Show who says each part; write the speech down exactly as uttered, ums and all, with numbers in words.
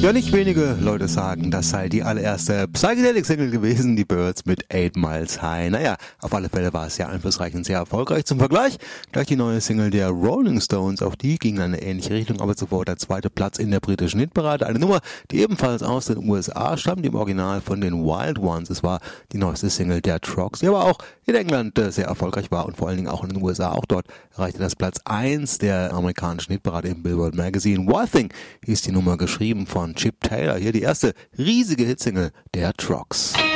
Speaker 1: Ja, nicht wenige Leute sagen, das sei die allererste Psychedelic-Single gewesen, die Byrds mit Eight Miles High. Naja, auf alle Fälle war es sehr einflussreich und sehr erfolgreich. Zum Vergleich gleich die neue Single der Rolling Stones, auch die ging in eine ähnliche Richtung, aber zuvor der zweite Platz in der britischen Hitparade. Eine Nummer, die ebenfalls aus den U S A stammt, im Original von den Wild Ones. Es war die neueste Single der Trogs, die aber auch in England äh, sehr erfolgreich war und vor allen Dingen auch in den U S A. Auch dort erreichte das Platz eins der amerikanischen Hitparade im Billboard Magazine. Wild Thing hieß die Nummer, geschrieben von Chip Taylor. Hier die erste riesige Hitsingle der Trogs.